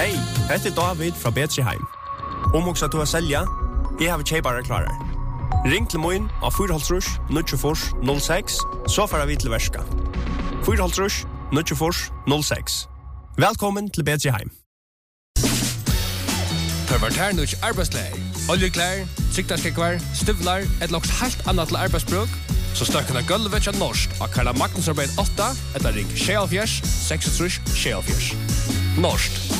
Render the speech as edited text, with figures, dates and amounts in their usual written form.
Hej, det är David från Betriheim. Om också att du har sälja, jag har tjejbara klarar. Ring till mig av 4-halsrush 94 06, så får vi till värska. 4-halsrush 94 06. Välkommen till Betriheim. Förvart här nu arbetsläge. Oljeklær, siktarskekvar, stövlar, ett loks helt annat till arbetsbruk. Så stökna gulvet av norsk av Karla Magnusarbeid 8, eller ring 76 66 76. Norsk.